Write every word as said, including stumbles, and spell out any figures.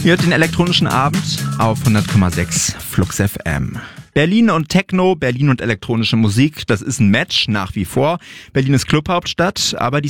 Ihr hört den elektronischen Abend auf hundert Komma sechs Flux F M. Berlin und Techno, Berlin und elektronische Musik, das ist ein Match nach wie vor. Berlin ist Clubhauptstadt, aber die